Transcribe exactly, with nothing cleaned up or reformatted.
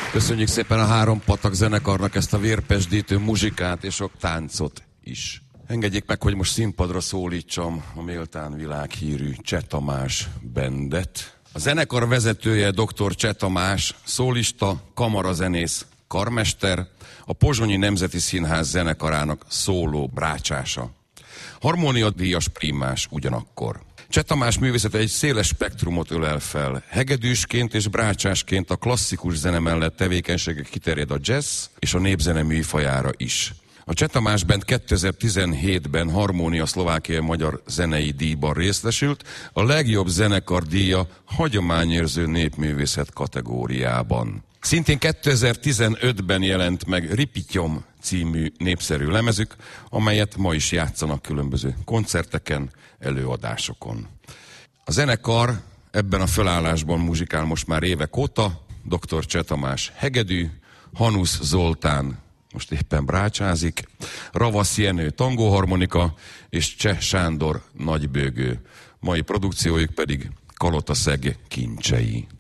Köszönjük szépen a Három Patak zenekarnak ezt a vérpesdítő muzsikát és sok táncot is. Engedjék meg, hogy most színpadra szólítsam a méltán világhírű Cseh Tamás Bandet. A zenekar vezetője dr. Cseh Tamás, szólista, kamarazenész, karmester, a Pozsonyi Nemzeti Színház zenekarának szóló brácsása. Harmóniadíjas primás ugyanakkor. Cseh Tamás művészete egy széles spektrumot ölel fel. Hegedűsként és brácsásként a klasszikus zene mellett tevékenysége kiterjed a jazz és a népzene műfajára is. A Cseh Tamás Band kétezer-tizenhétben Harmónia Szlovákia Magyar Zenei Díjban részesült, a legjobb zenekar díja hagyományérző népművészet kategóriában. Szintén kétezer-tizenötben jelent meg Ripityom című népszerű lemezük, amelyet ma is játszanak különböző koncerteken, előadásokon. A zenekar ebben a fölállásban muzsikál most már évek óta, dr. Cseh Tamás hegedű, Hanusz Zoltán most éppen brácsázik, Ravasz Jenő tangóharmonika és Cseh Sándor nagybőgő. Mai produkciójuk pedig Kalotaszeg kincsei.